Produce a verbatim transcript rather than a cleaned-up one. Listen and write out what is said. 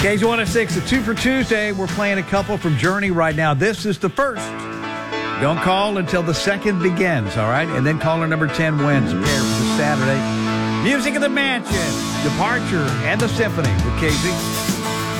K Z one oh six, a two for Tuesday. We're playing a couple from Journey right now. This is the first. Don't call until the second begins, all right? And then caller number ten wins a pair for Saturday. Music of the Mansion, Departure, and the Symphony with K Z.